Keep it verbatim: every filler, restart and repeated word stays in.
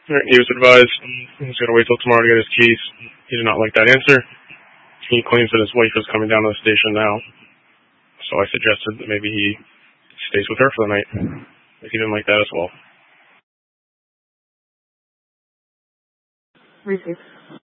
He was advised he's going to wait till tomorrow to get his keys. He did not like that answer. He claims that his wife is coming down to the station now. So I suggested that maybe he stays with her for the night. But he didn't like that as well. Receive.